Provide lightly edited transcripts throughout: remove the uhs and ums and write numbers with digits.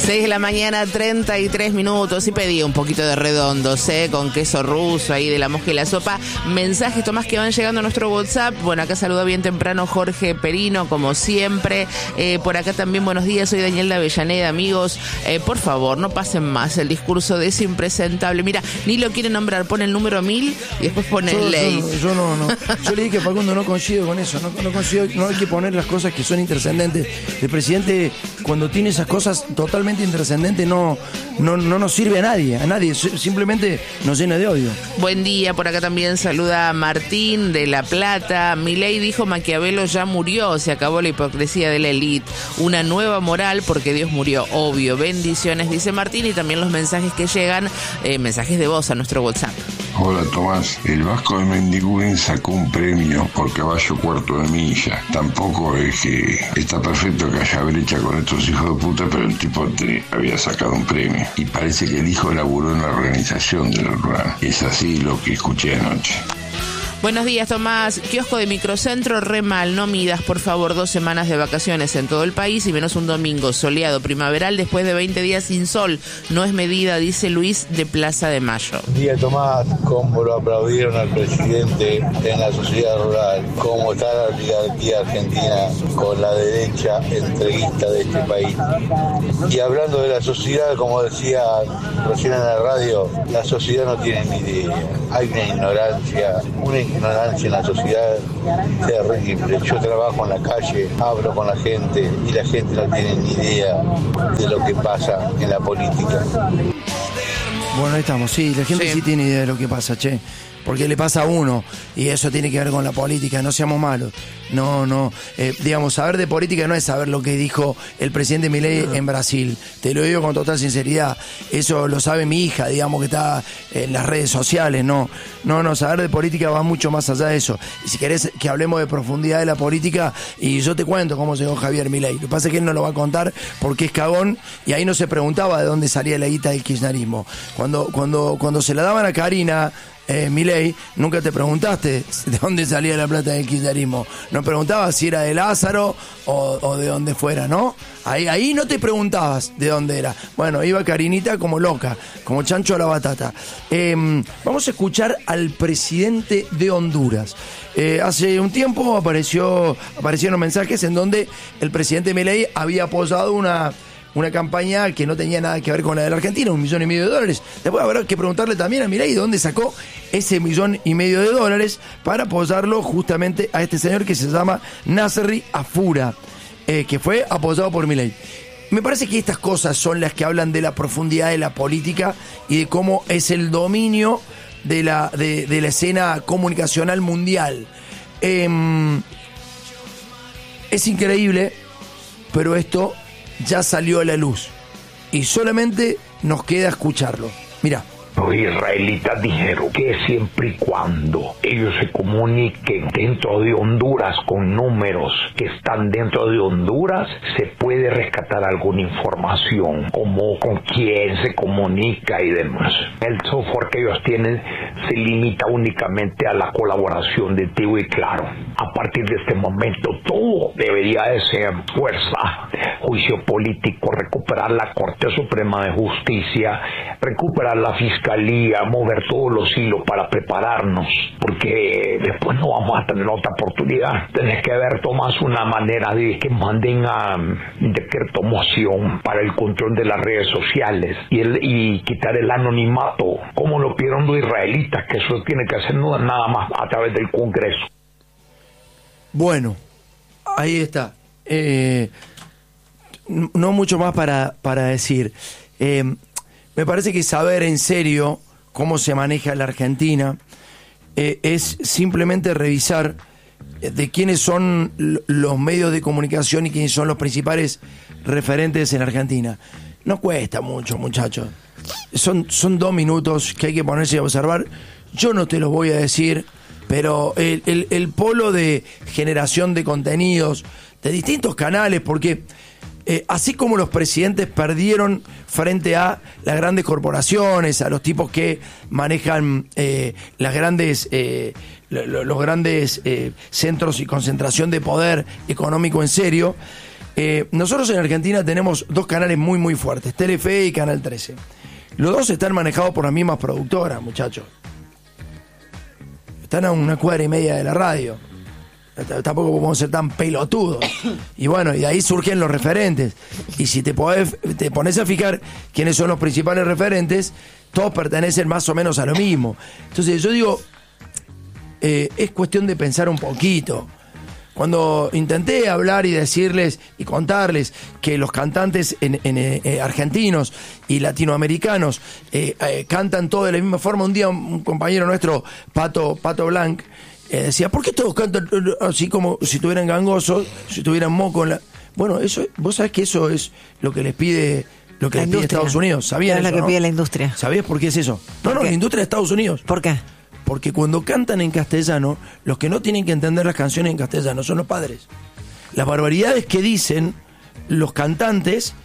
6 de la mañana, 33 minutos, y pedí un poquito de redondos, con queso ruso ahí de la mosca y la sopa. Mensajes, Tomás, que van llegando a nuestro WhatsApp. Bueno, acá saluda bien temprano Jorge Perino, como siempre. Por acá también, buenos días, soy Daniel de Avellaneda, amigos. Por favor, no pasen más el discurso de ese impresentable. Mira, ni lo quiere nombrar, pone el número 1000 y después pone ley. Yo no. Yo le dije que Facundo no coincido con eso. No coincido, no hay que poner las cosas que son intrascendentes. El presidente, cuando tiene esas cosas totalmente intrascendentes, no nos sirve a nadie, simplemente nos llena de odio. Buen día, por acá también saluda Martín de La Plata. Milei dijo: Maquiavelo ya murió, se acabó la hipocresía de la élite, una nueva moral porque Dios murió, obvio. Bendiciones, dice Martín, y también los mensajes que llegan, mensajes de voz a nuestro WhatsApp. Hola Tomás, el Vasco de Mendiguren sacó un premio por caballo cuarto de milla. Tampoco es que está perfecto que haya brecha con estos hijos de puta, pero el tipo había sacado un premio. Y parece que el hijo laburó en la organización del rural. Es así lo que escuché anoche. Buenos días, Tomás. Kiosco de microcentro, re mal, no midas, por favor. 2 semanas de vacaciones en todo el país y menos un domingo soleado primaveral después de 20 días sin sol. No es medida, dice Luis de Plaza de Mayo. Buen día, Tomás. ¿Cómo lo aplaudieron al presidente en la sociedad rural? ¿Cómo está la oligarquía argentina con la derecha entreguista de este país? Y hablando de la sociedad, como decía recién en la radio, la sociedad no tiene ni idea. Hay una ignorancia en la sociedad terrible. Yo trabajo en la calle, hablo con la gente y la gente no tiene ni idea de lo que pasa en la política. Bueno, ahí estamos, sí, la gente sí tiene idea de lo que pasa, che. Porque le pasa a uno, y eso tiene que ver con la política, no seamos malos. Digamos, saber de política no es saber lo que dijo el presidente Milei en Brasil. Te lo digo con total sinceridad. Eso lo sabe mi hija, digamos, que está en las redes sociales. No, saber de política va mucho más allá de eso. Y si querés que hablemos de profundidad de la política, y yo te cuento cómo llegó Javier Milei. Lo que pasa es que él no lo va a contar porque es cagón, y ahí no se preguntaba de dónde salía la guita del kirchnerismo. Cuando se la daban a Karina Milei, nunca te preguntaste de dónde salía la plata del kirchnerismo. No preguntabas si era de Lázaro o de dónde fuera, ¿no? Ahí no te preguntabas de dónde era. Bueno, iba Karinita como loca, como chancho a la batata. Vamos a escuchar al presidente de Honduras. Hace un tiempo aparecieron mensajes en donde el presidente Milei había apoyado una campaña que no tenía nada que ver con la de la Argentina, $1,5 millones. Después habrá que preguntarle también a Milei de dónde sacó ese $1,5 millones para apoyarlo justamente a este señor que se llama Nasri Afura, que fue apoyado por Milei. Me parece que estas cosas son las que hablan de la profundidad de la política y de cómo es el dominio de la escena comunicacional mundial. Es increíble, pero esto ya salió a la luz y solamente nos queda escucharlo. Mirá. Los israelitas dijeron que siempre y cuando ellos se comuniquen dentro de Honduras con números que están dentro de Honduras, se puede rescatar alguna información, como con quién se comunica y demás. El software que ellos tienen se limita únicamente a la colaboración de Tigo y Claro. A partir de este momento, todo debería de ser fuerza, juicio político, recuperar la Corte Suprema de Justicia, recuperar la Fiscalía, mover todos los hilos para prepararnos, porque después no vamos a tener otra oportunidad. Tenés que ver, Tomás, una manera de que manden a decreto moción para el control de las redes sociales y quitar el anonimato, como lo pidieron los israelitas, que eso tiene que hacer nada más a través del Congreso. Bueno, ahí está. No mucho más para decir. Me parece que saber en serio cómo se maneja la Argentina es simplemente revisar de quiénes son los medios de comunicación y quiénes son los principales referentes en Argentina. No cuesta mucho, muchachos. Son 2 minutos que hay que ponerse a observar. Yo no te los voy a decir, pero el polo de generación de contenidos de distintos canales, porque así como los presidentes perdieron frente a las grandes corporaciones, a los tipos que manejan los grandes centros y concentración de poder económico en serio, Nosotros en Argentina tenemos 2 canales muy, muy fuertes, Telefe y Canal 13. Los 2 están manejados por las mismas productoras, muchachos. Están a 1,5 cuadras de la radio. Tampoco podemos ser tan pelotudos. Y bueno, y de ahí surgen los referentes. Y si te pones a fijar quiénes son los principales referentes, todos pertenecen más o menos a lo mismo. Entonces yo digo, es cuestión de pensar un poquito. Cuando intenté hablar y decirles y contarles que los cantantes argentinos y latinoamericanos cantan todos de la misma forma, un día un compañero nuestro, Pato Blanc, decía, ¿por qué todos cantan así como si tuvieran gangosos, si tuvieran moco? Bueno, eso, vos sabés que eso es lo que les pide Estados Unidos. ¿Sabían eso? Es lo que pide la industria. ¿Sabías por qué es eso? No, la industria de Estados Unidos. ¿Por qué? Porque cuando cantan en castellano, los que no tienen que entender las canciones en castellano son los padres. Las barbaridades que dicen los cantantes,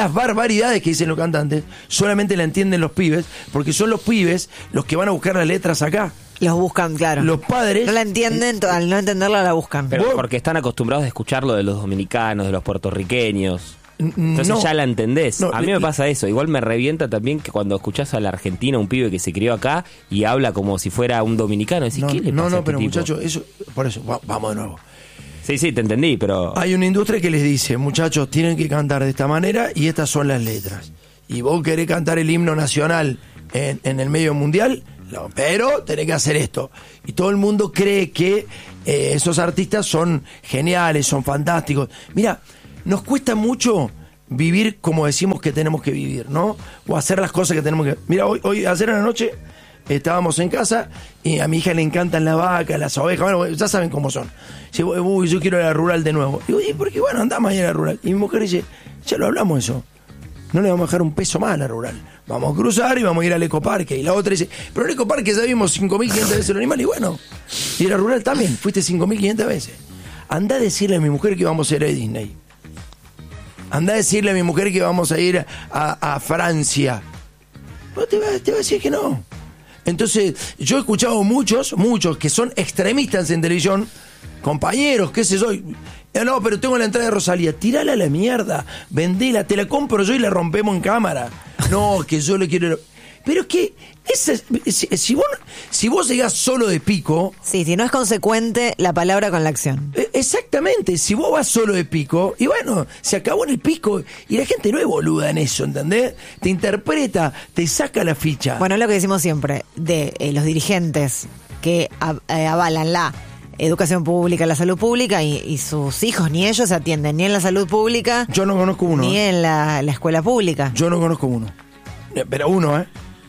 solamente la entienden los pibes, porque son los pibes los que van a buscar las letras acá. Los buscan, claro. Los padres... No la entienden, al no entenderla la buscan. Pero porque están acostumbrados a escucharlo de los dominicanos, de los puertorriqueños. Entonces ya la entendés. A mí me pasa eso. Igual me revienta también que cuando escuchás a la Argentina, un pibe que se crió acá y habla como si fuera un dominicano, decís, ¿qué le pasa a este pero tipo? Muchachos, por eso, vamos de nuevo. Sí, te entendí, pero... Hay una industria que les dice, muchachos, tienen que cantar de esta manera y estas son las letras. Y vos querés cantar el himno nacional en el medio mundial, no, pero tenés que hacer esto. Y todo el mundo cree que esos artistas son geniales, son fantásticos. Mira, nos cuesta mucho vivir como decimos que tenemos que vivir, ¿no? O hacer las cosas que tenemos que... Mira, ayer en la noche estábamos en casa y a mi hija le encantan las vacas, las ovejas, bueno, ya saben cómo son. Dice, uy, yo quiero ir a la rural de nuevo. Digo, ¿y por qué? Bueno, andamos ahí a la rural. Y mi mujer dice, ya lo hablamos eso. No le vamos a dejar un peso más a la rural. Vamos a cruzar y vamos a ir al ecoparque. Y la otra dice, pero el ecoparque ya vimos 5.500 veces el animal. Y bueno, y a la rural también, fuiste 5.500 veces. Andá a decirle a mi mujer que vamos a ir a Disney. Andá a decirle a mi mujer que vamos a ir a Francia. No te va a decir que no. Entonces, yo he escuchado muchos que son extremistas en televisión, compañeros, qué sé yo. No, pero tengo la entrada de Rosalía. Tírala a la mierda, vendela, te la compro yo y la rompemos en cámara. No, que yo le quiero... Pero es que si vos llegás solo de pico... Sí, si no es consecuente la palabra con la acción. Exactamente, si vos vas solo de pico, y bueno, se acabó en el pico, y la gente no es boluda en eso, ¿entendés? Te interpreta, te saca la ficha. Bueno, es lo que decimos siempre, de los dirigentes que avalan la educación pública, la salud pública, y sus hijos ni ellos se atienden ni en la salud pública... Yo no conozco uno. Ni en la escuela pública. Yo no conozco uno. Pero uno,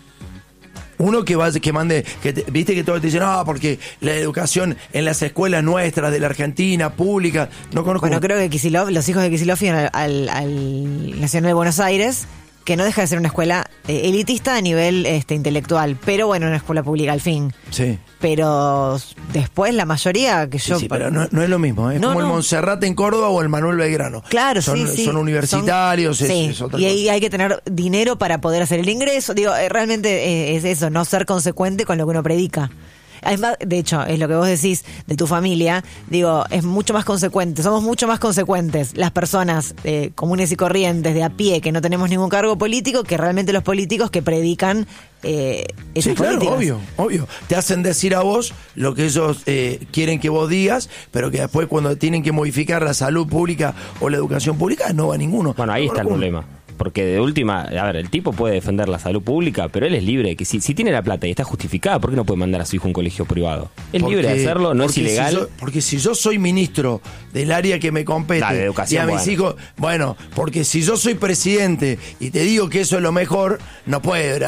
uno que mande, viste que todos te dicen, no, porque la educación en las escuelas nuestras de la Argentina, pública, no conozco. Bueno, creo que Kicillof, los hijos de Kicillof iban al Nacional de Buenos Aires, que no deja de ser una escuela elitista a nivel intelectual, pero bueno, una escuela pública al fin. Sí. Pero después la mayoría que yo... Sí, pero no es lo mismo, es como el Montserrat en Córdoba o el Manuel Belgrano. Claro, son universitarios, es otra y ahí cosa. hay que tener dinero para poder hacer el ingreso. Digo, realmente es eso, no ser consecuente con lo que uno predica. Además, de hecho, es lo que vos decís de tu familia, digo, es mucho más consecuente, somos mucho más consecuentes las personas comunes y corrientes, de a pie, que no tenemos ningún cargo político, que realmente los políticos que predican sí, claro, obvio. Te hacen decir a vos lo que ellos quieren que vos digas, pero que después cuando tienen que modificar la salud pública o la educación pública, no va ninguno. Bueno, ahí está el problema. Porque de última, a ver, el tipo puede defender la salud pública, pero él es libre, que si tiene la plata y está justificada, ¿por qué no puede mandar a su hijo a un colegio privado? Es libre de hacerlo, no es ilegal. Porque si yo soy ministro del área que me compete, de educación, y a mis hijos, bueno, porque si yo soy presidente y te digo que eso es lo mejor, no puede,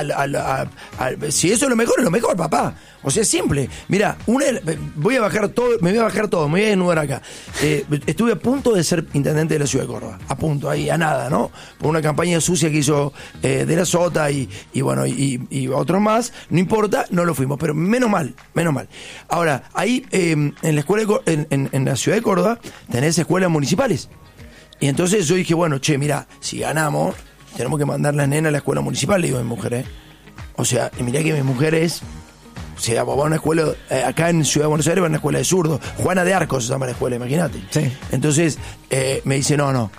si eso es lo mejor, papá. O sea, es simple. Mira, me voy a bajar todo, me voy a desnudar acá. Estuve a punto de ser intendente de la ciudad de Córdoba, a punto, ahí, a nada, ¿no? Por una campaña sucia que hizo de la Sota y bueno, y otros más, no importa, no lo fuimos, pero menos mal. Ahora, ahí en la escuela en la ciudad de Córdoba tenés escuelas municipales. Y entonces yo dije, bueno, mira, si ganamos, tenemos que mandar las nenas a la escuela municipal, le digo a mi mujer, O sea, mirá que mi mujer es si vos vas a una escuela, acá en Ciudad de Buenos Aires va a una escuela de zurdos, Juana de Arco se llama la escuela, imagínate. Sí. Entonces, me dice, no, no.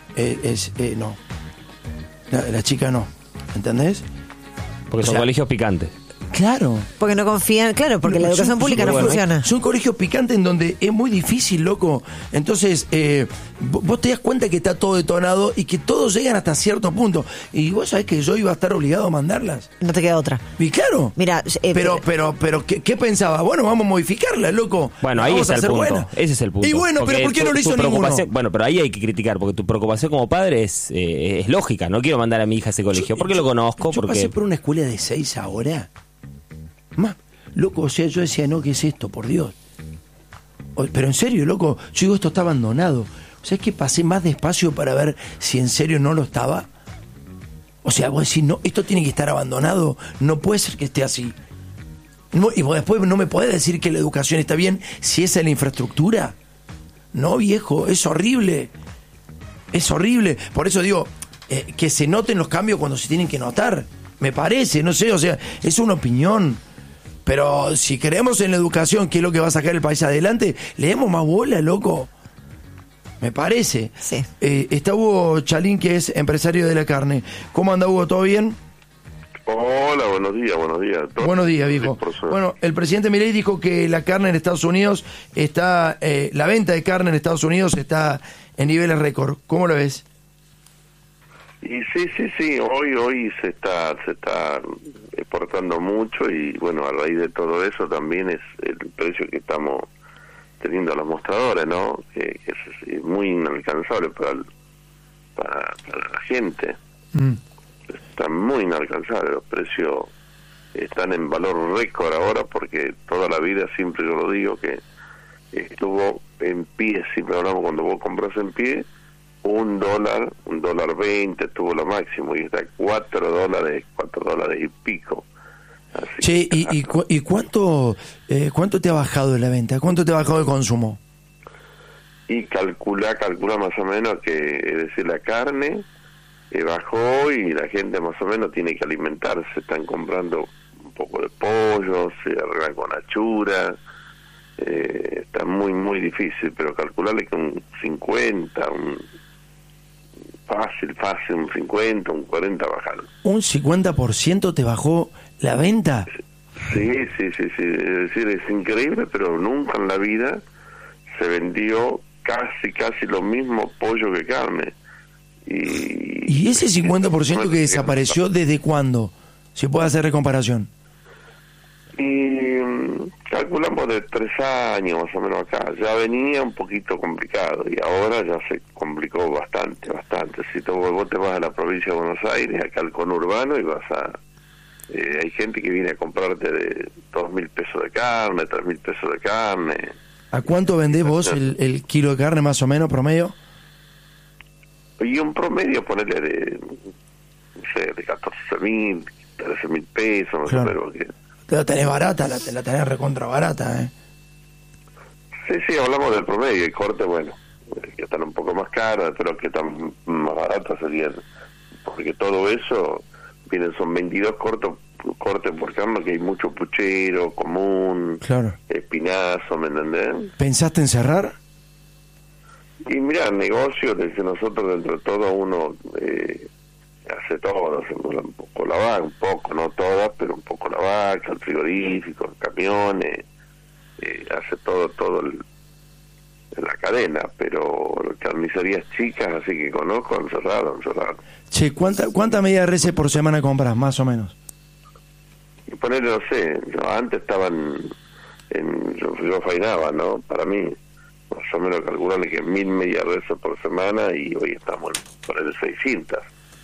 La chica no, ¿entendés? Porque son colegios picantes. Claro. Porque no confían, claro, porque la educación pública no funciona. Son colegios picantes en donde es muy difícil, loco. Entonces, vos te das cuenta que está todo detonado y que todos llegan hasta cierto punto. Y vos sabés que yo iba a estar obligado a mandarlas. No te queda otra. Y claro. Mira, pero ¿qué pensaba? Bueno, vamos a modificarla, loco. Bueno, ahí está el punto. Buena. Ese es el punto. Y bueno, pero ¿por qué no lo hizo ninguno? Bueno, pero ahí hay que criticar, porque tu preocupación como padre es lógica. No quiero mandar a mi hija a ese colegio, porque lo conozco. Yo pasé por una escuela de 6 ahora. Más, loco, o sea, yo decía, no, ¿qué es esto? Por Dios. Pero en serio, loco, yo digo, esto está abandonado. O sea, es que pasé más despacio para ver si en serio no lo estaba. O sea, vos decís, no, esto tiene que estar abandonado, no puede ser que esté así. No, y vos después no me podés decir que la educación está bien si esa es la infraestructura. No, viejo, es horrible. Es horrible. Por eso digo, que se noten los cambios cuando se tienen que notar. Me parece, no sé, o sea, es una opinión. Pero si creemos en la educación, que es lo que va a sacar el país adelante, le demos más bola, loco. Me parece. Sí. Está Hugo Chalín, que es empresario de la carne. ¿Cómo anda, Hugo? ¿Todo bien? Hola, buenos días. Buenos días, viejo. Bueno, el presidente Milei dijo que la carne en Estados Unidos está, la venta de carne en Estados Unidos está en niveles récord. ¿Cómo lo ves? Y sí, hoy se está exportando mucho y bueno, a raíz de todo eso también es el precio que estamos teniendo a los mostradores, ¿no? Que es muy inalcanzable para la gente. Está muy inalcanzable, los precios están en valor récord ahora porque toda la vida, siempre yo lo digo, que estuvo en pie, siempre hablamos cuando vos compras en pie, $1.20 tuvo lo máximo y está $4 y pico. Así ¿y cuánto te ha bajado la venta? ¿Cuánto te ha bajado el consumo? Y calcula más o menos que, es decir, la carne bajó y la gente más o menos tiene que alimentarse, están comprando un poco de pollo, se arreglan con achuras, está muy difícil, pero calcularle que un 50, fácil, un 50, un 40 bajaron. ¿Un 50% te bajó la venta? Sí, es decir, es increíble, pero nunca en la vida se vendió casi lo mismo pollo que carne. ¿Y ese 50% que desapareció, desde cuándo? Si puede hacer comparación. Y calculamos de 3 años más o menos acá. Ya venía un poquito complicado y ahora ya se complicó bastante. Si vos te vas a la provincia de Buenos Aires, acá al conurbano, y vas a... hay gente que viene a comprarte de 2.000 pesos de carne, 3.000 pesos de carne. ¿A cuánto vendés vos el kilo de carne más o menos, promedio? Y un promedio, ponerle de 14.000, 13.000 pesos, no claro. sé, pero que... Te la tenés barata, la tenés recontra barata, ¿eh? Sí, hablamos del promedio. El corte, bueno, que están un poco más caros, pero que están más baratas serían, porque todo eso, son 22 cortes por carne, que hay mucho puchero, común, claro, espinazo, ¿me entendés? ¿Pensaste en cerrar? Y mira, el negocio, desde nosotros, dentro de todo, uno hace todo, hacemos un poco la vaca, un poco, no todas, pero un poco la vaca, el frigorífico, el camiones, hace todo la cadena, pero carnicerías chicas, así que conozco, han cerrado. Che, ¿cuánta media res por semana compras, más o menos? Y ponerle, no sé, antes estaban, yo fainaba, ¿no? Para mí, más o menos calcularle que 1.000 media res por semana y hoy estamos por el 600.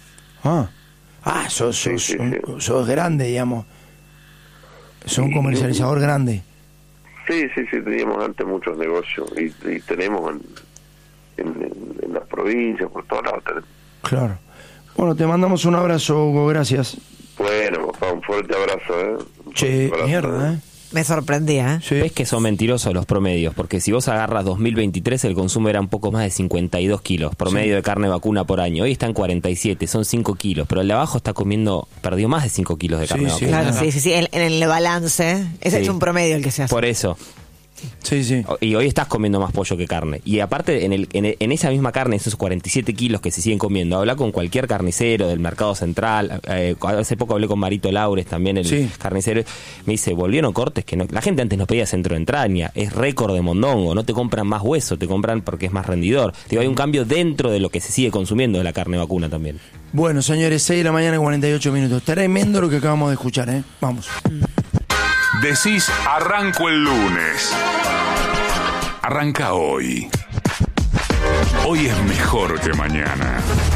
Sos grande, digamos. Sos un comercializador grande. Sí, teníamos antes muchos negocios y tenemos en las provincias, por todos lados tenemos. Claro. Bueno, te mandamos un abrazo, Hugo, gracias. Bueno, papá, un fuerte abrazo, Che, mierda, Me sorprendía, Sí. Ves que son mentirosos los promedios, porque si vos agarras 2023, el consumo era un poco más de 52 kilos, promedio de carne vacuna por año. Hoy está en 47, son 5 kilos, pero el de abajo perdió más de 5 kilos de carne vacuna. Claro, sí. En el balance, ese es un promedio el que se hace. Por eso. Sí. Y hoy estás comiendo más pollo que carne. Y aparte, en esa misma carne, esos 47 kilos que se siguen comiendo, habla con cualquier carnicero del mercado central. Hace poco hablé con Marito Laures, también el carnicero. Me dice, volvieron cortes que no, la gente antes no pedía centro de entraña. Es récord de mondongo. No te compran más hueso, te compran porque es más rendidor. Digo, hay un cambio dentro de lo que se sigue consumiendo de la carne vacuna también. Bueno, señores, 6 de la mañana, 48 minutos. Tremendo lo que acabamos de escuchar, ¿eh? Vamos. Decís, arranco el lunes. Arranca hoy. Hoy es mejor que mañana.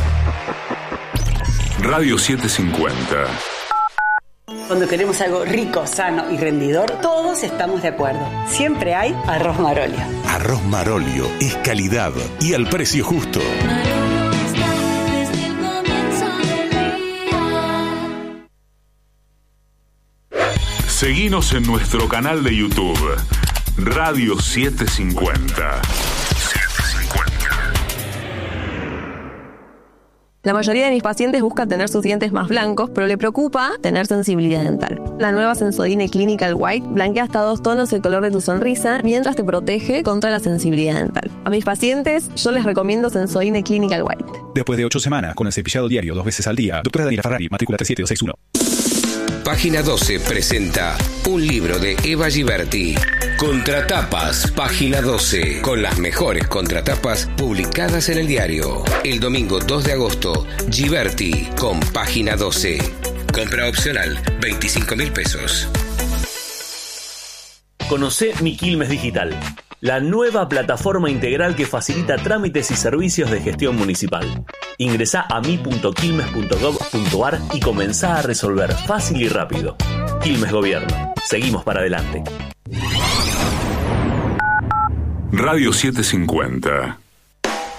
Radio 750. Cuando queremos algo rico, sano y rendidor, todos estamos de acuerdo. Siempre hay arroz Marolio. Arroz Marolio es calidad y al precio justo. Seguinos en nuestro canal de YouTube, Radio 750. La mayoría de mis pacientes buscan tener sus dientes más blancos, pero le preocupa tener sensibilidad dental. La nueva Sensodyne Clinical White blanquea hasta 2 tonos el color de tu sonrisa, mientras te protege contra la sensibilidad dental. A mis pacientes, yo les recomiendo Sensodyne Clinical White. Después de 8 semanas, con el cepillado diario 2 veces al día, doctora Daniela Ferrari, matrícula 37261. Página 12 presenta un libro de Eva Giberti. Contratapas, página 12, con las mejores contratapas publicadas en el diario. El domingo 2 de agosto, Giberti con página 12. Compra opcional, 25.000 pesos. Conocé Mi Quilmes Digital, la nueva plataforma integral que facilita trámites y servicios de gestión municipal. Ingresá a mi.quilmes.gov.ar y comenzá a resolver fácil y rápido. Quilmes Gobierno. Seguimos para adelante. Radio 750.